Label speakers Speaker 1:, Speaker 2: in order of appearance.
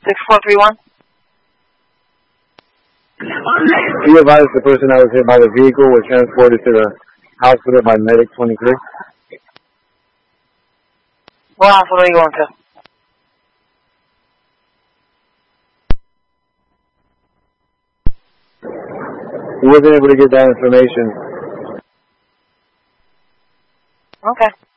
Speaker 1: 6431.
Speaker 2: Be advised the person that was hit by the vehicle was transported to the hospital by Medic 23.
Speaker 1: What hospital are you going to?
Speaker 2: He wasn't able to get that information.
Speaker 1: Okay.